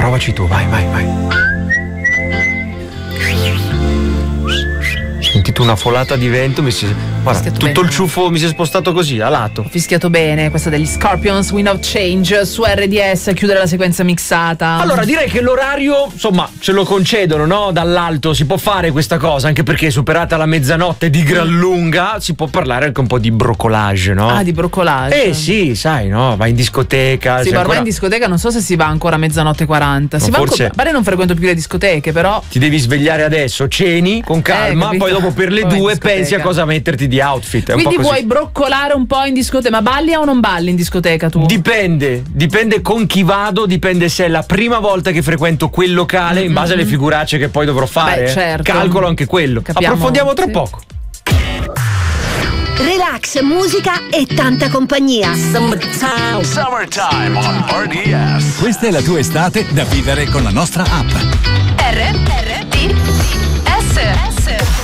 provaci tu, vai. Sentito una folata di vento, guarda, tutto bene. Il ciuffo mi si è spostato così, a lato. Ho fischiato bene, questa degli Scorpions, Wind of Change, su RDS, chiudere la sequenza mixata. Allora, direi che l'orario, insomma, ce lo concedono, no? Dall'alto si può fare questa cosa, anche perché superata la mezzanotte di gran lunga, si può parlare anche un po' di broccolage, no? Ah, di broccolage? Sì, sai, no? Vai in discoteca. Sì, ma ormai in discoteca non so se si va ancora a mezzanotte 40. Si va ancora, pare non frequento più le discoteche, però. Ti devi svegliare adesso, ceni con calma, poi dopo per le 2 pensi a cosa metterti di outfit. È quindi un po' vuoi broccolare un po' in discoteca, ma balli o non balli in discoteca tu? Dipende con chi vado, dipende se è la prima volta che frequento quel locale, in base alle figuracce che poi dovrò fare. Beh, certo. Calcolo anche quello. Capiamo, approfondiamo tra poco. Relax, musica e tanta compagnia. Summertime on RDS. Questa è la tua estate da vivere con la nostra app.